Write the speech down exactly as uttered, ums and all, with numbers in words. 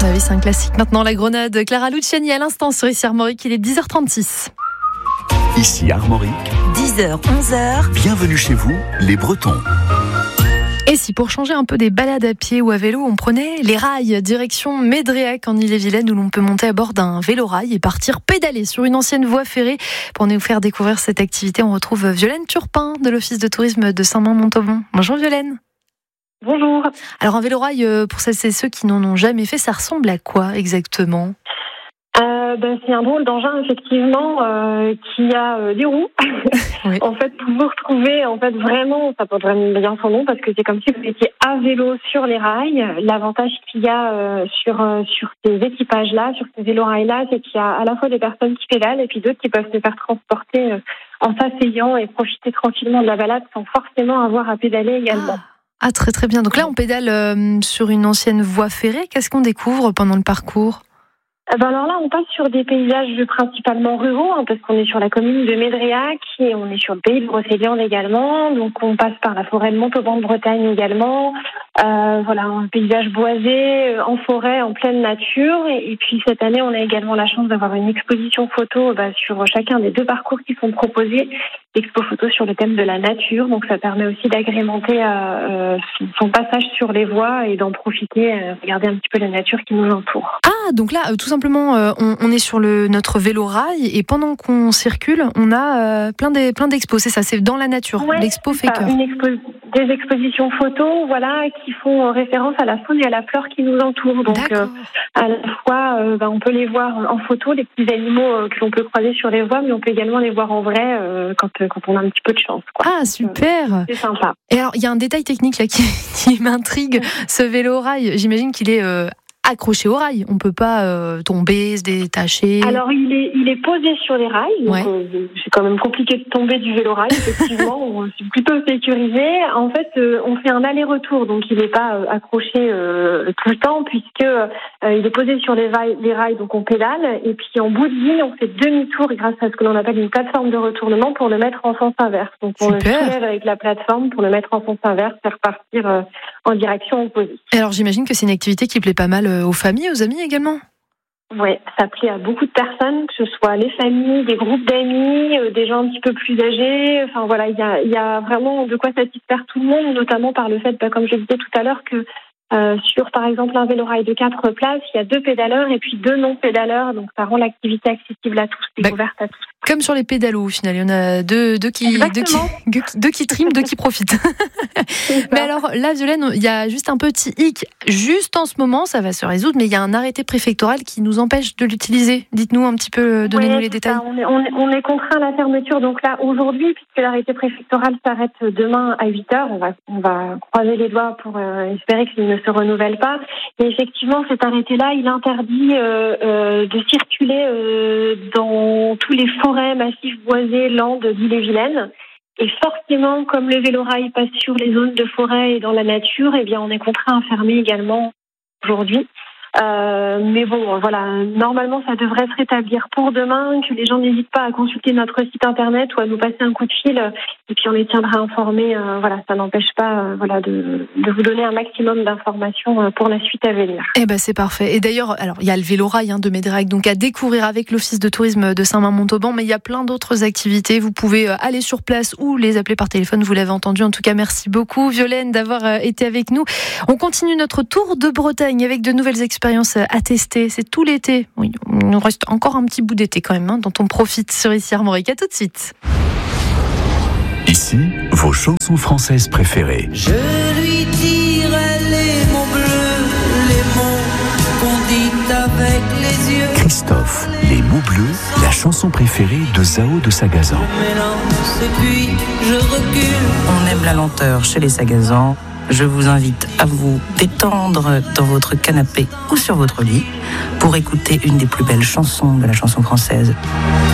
Bah oui, c'est un classique. Maintenant, la Grenade. Clara Luciani à l'instant sur ici Armorique, il est dix heures trente-six. Ici Armorique, dix heures, onze heures. Bienvenue chez vous, les Bretons. Et si pour changer un peu des balades à pied ou à vélo, on prenait les rails direction Médréac en Ille-et-Vilaine, où l'on peut monter à bord d'un vélo-rail et partir pédaler sur une ancienne voie ferrée. Pour nous faire découvrir cette activité, on retrouve Violaine Turpin de l'Office de tourisme de Saint-Mand-Montauban. Bonjour Violaine. Bonjour. Alors un vélo-rail, pour celles et ceux qui n'en ont jamais fait, ça ressemble à quoi exactement ? Euh, ben, c'est un drôle d'engin effectivement euh, qui a euh, des roues. Oui. En fait, pour vous retrouver, en fait, vraiment, ça porte vraiment bien son nom parce que c'est comme si vous étiez à vélo sur les rails. L'avantage qu'il y a euh, sur euh, sur ces équipages-là, sur ces vélo-rails-là, c'est qu'il y a à la fois des personnes qui pédalent et puis d'autres qui peuvent se faire transporter euh, en s'asseyant et profiter tranquillement de la balade sans forcément avoir à pédaler également. Ah, ah très très bien. Donc là, on pédale euh, sur une ancienne voie ferrée. Qu'est-ce qu'on découvre pendant le parcours ? Ben alors là, on passe sur des paysages principalement ruraux, hein, parce qu'on est sur la commune de Médréac et on est sur le pays de Brocéliande également. Donc on passe par la forêt de Montauban de Bretagne également. Euh, voilà, un paysage boisé, en forêt, en pleine nature. Et, et puis cette année, on a également la chance d'avoir une exposition photo bah, sur chacun des deux parcours qui sont proposés. Expo photo sur le thème de la nature. Donc ça permet aussi d'agrémenter euh, son passage sur les voies et d'en profiter, euh, regarder un petit peu la nature qui nous entoure. Ah, donc là, euh, tout simplement, euh, on, on est sur le, notre vélo-rail et pendant qu'on circule, on a euh, plein, des, plein d'expos. C'est ça, c'est dans la nature. Ouais, l'expo fait cœur. Une expo- des expositions photos, voilà, qui font référence à la faune et à la flore qui nous entoure. Donc, euh, à la fois, euh, bah, on peut les voir en photo, les petits animaux euh, que l'on peut croiser sur les voies, mais on peut également les voir en vrai euh, quand, euh, quand on a un petit peu de chance, quoi. Ah, super. Euh, c'est sympa. Et alors, il y a un détail technique là qui, qui m'intrigue. Ce vélo-rail, j'imagine qu'il est euh, accroché au rail. On peut pas euh, tomber, se détacher. Alors, il est, il est posé sur les rails. Donc, ouais. euh, c'est quand même compliqué de tomber du vélo-rail, effectivement. C'est plutôt sécurisé. En fait, euh, on fait un aller-retour. Donc, il n'est pas euh, accroché euh, tout le temps puisque euh, il est posé sur les rails, les rails. Donc, on pédale. Et puis, en bout de ligne, on fait demi-tour grâce à ce que l'on appelle une plateforme de retournement pour le mettre en sens inverse. Donc, on Super. le soulève avec la plateforme pour le mettre en sens inverse, faire partir euh, en direction opposée. Et alors, j'imagine que c'est une activité qui plaît pas mal aux familles, aux amis également. Oui, ça plaît à beaucoup de personnes, que ce soit les familles, des groupes d'amis, euh, des gens un petit peu plus âgés. Enfin voilà, il y a, y a vraiment de quoi satisfaire tout le monde, notamment par le fait, bah, comme je disais tout à l'heure, que euh, sur par exemple un vélo-rail de quatre places, il y a deux pédaleurs et puis deux non-pédaleurs, donc ça rend l'activité accessible à tous, découverte bah, à tous. Comme sur les pédalos au final, il y en a deux, deux, qui, deux, qui, deux qui triment, deux qui profitent. Mais alors là, Violaine, il y a juste un petit hic. Juste en ce moment, ça va se résoudre, mais il y a un arrêté préfectoral qui nous empêche de l'utiliser. Dites-nous un petit peu, donnez-nous ouais, les détails. On est, on, est, on est contraint à la fermeture, donc là, aujourd'hui, puisque l'arrêté préfectoral s'arrête demain à huit heures, on va, on va croiser les doigts pour euh, espérer qu'il ne se renouvelle pas. Et effectivement, cet arrêté-là, il interdit euh, euh, de circuler euh, dans tous les forêts, massifs boisés, landes d'Ille-et-Vilaine. Et forcément, comme le vélo-rail passe sur les zones de forêt et dans la nature, eh bien, on est contraint à fermer également aujourd'hui. Euh, mais bon, voilà, normalement, ça devrait se rétablir pour demain, que les gens n'hésitent pas à consulter notre site internet ou à nous passer un coup de fil, et puis on les tiendra informés. Euh, voilà, ça n'empêche pas, euh, voilà, de, de vous donner un maximum d'informations euh, pour la suite à venir. Eh ben, c'est parfait. Et d'ailleurs, alors, il y a le vélo-rail hein, de Médréac, donc à découvrir avec l'Office de tourisme de Saint-Mand-Montauban, mais il y a plein d'autres activités. Vous pouvez euh, aller sur place ou les appeler par téléphone, vous l'avez entendu. En tout cas, merci beaucoup, Violaine, d'avoir euh, été avec nous. On continue notre tour de Bretagne avec de nouvelles expériences à tester. C'est tout l'été. Oui, il nous reste encore un petit bout d'été quand même, hein, dont on profite sur ici Armorique. À tout de suite. Ici, vos chansons françaises préférées. Je lui dirai les mots bleus, les mots qu'on dit avec les yeux. Christophe, les mots bleus, la chanson préférée de Zao de Sagazan. Je m'élance et puis je recule. On aime la lenteur chez les Sagazans. Je vous invite à vous détendre dans votre canapé ou sur votre lit pour écouter une des plus belles chansons de la chanson française.